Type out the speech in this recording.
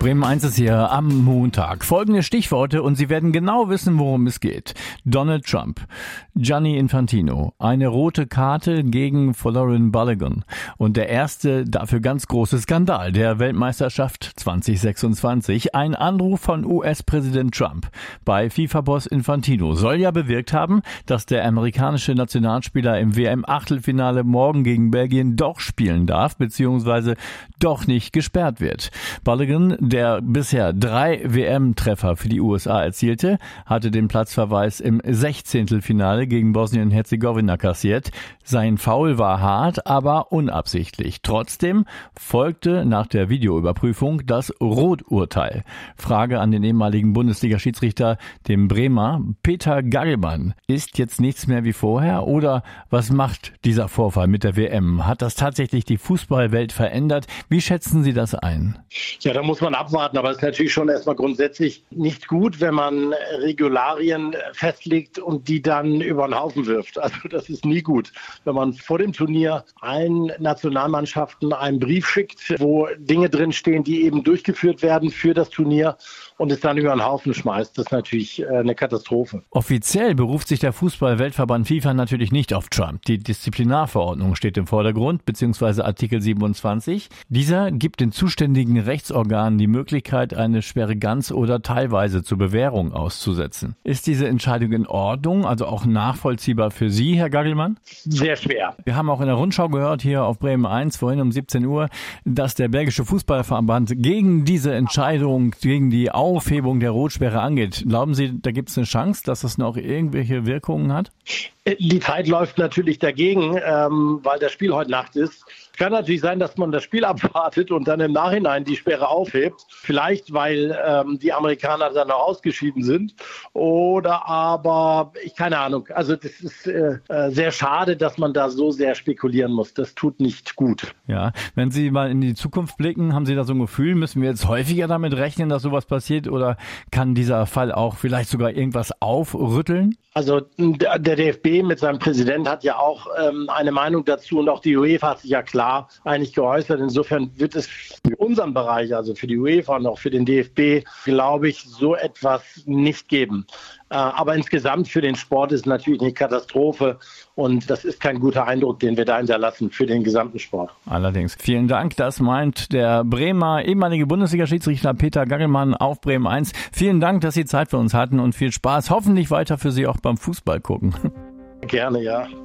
Bremen 1 ist hier am Montag. Folgende Stichworte und Sie werden genau wissen, worum es geht. Donald Trump, Gianni Infantino, eine rote Karte gegen Folarin Balogun und der erste dafür ganz große Skandal der Weltmeisterschaft 2026. Ein Anruf von US-Präsident Trump bei FIFA-Boss Infantino soll ja bewirkt haben, dass der amerikanische Nationalspieler im WM-Achtelfinale morgen gegen Belgien doch spielen darf, beziehungsweise doch nicht gesperrt wird. Balogun, der bisher 3 WM-Treffer für die USA erzielte, hatte den Platzverweis im 16. Finale gegen Bosnien-Herzegowina kassiert. Sein Foul war hart, aber unabsichtlich. Trotzdem folgte nach der Videoüberprüfung das Roturteil. Frage an den ehemaligen Bundesliga-Schiedsrichter, dem Bremer Peter Gagelmann. Ist jetzt nichts mehr wie vorher oder was macht dieser Vorfall mit der WM? Hat das tatsächlich die Fußballwelt verändert? Wie schätzen Sie das ein? Ja, da muss man abwarten, aber es ist natürlich schon erstmal grundsätzlich nicht gut, wenn man Regularien festlegt und die dann über den Haufen wirft. Also das ist nie gut. Wenn man vor dem Turnier allen Nationalmannschaften einen Brief schickt, wo Dinge drinstehen, die eben durchgeführt werden für das Turnier und es dann über den Haufen schmeißt, das ist natürlich eine Katastrophe. Offiziell beruft sich der Fußball-Weltverband FIFA natürlich nicht auf Trump. Die Disziplinarverordnung steht im Vordergrund, beziehungsweise Artikel 27. Dieser gibt den zuständigen Rechtsorganen die Möglichkeit, eine Sperre ganz oder teilweise zur Bewährung auszusetzen. Ist diese Entscheidung in Ordnung, also auch nachvollziehbar für Sie, Herr Gagelmann? Sehr schwer. Wir haben auch in der Rundschau gehört, hier auf Bremen 1, vorhin um 17 Uhr, dass der belgische Fußballverband gegen diese Entscheidung, gegen die Aufhebung der Rotsperre angeht. Glauben Sie, da gibt es eine Chance, dass das noch irgendwelche Wirkungen hat? Die Zeit läuft natürlich dagegen, weil das Spiel heute Nacht ist. Es kann natürlich sein, dass man das Spiel abwartet und dann im Nachhinein die Sperre aufhebt. Vielleicht, weil die Amerikaner dann noch ausgeschieden sind. Oder aber, keine Ahnung. Also das ist sehr schade, dass man da so sehr spekulieren muss. Das tut nicht gut. Ja, wenn Sie mal in die Zukunft blicken, haben Sie da so ein Gefühl, müssen wir jetzt häufiger damit rechnen, dass sowas passiert? Oder kann dieser Fall auch vielleicht sogar irgendwas aufrütteln? Also der DFB mit seinem Präsident hat ja auch eine Meinung dazu und auch die UEFA hat sich ja klar eigentlich geäußert. Insofern wird es für unseren Bereich, also für die UEFA und auch für den DFB, glaube ich, so etwas nicht geben. Aber insgesamt für den Sport ist es natürlich eine Katastrophe und das ist kein guter Eindruck, den wir da hinterlassen für den gesamten Sport. Allerdings. Vielen Dank. Das meint der Bremer ehemalige Bundesliga-Schiedsrichter Peter Gagelmann auf Bremen 1. Vielen Dank, dass Sie Zeit für uns hatten und viel Spaß. Hoffentlich weiter für Sie auch beim Fußball gucken. Gerne, ja.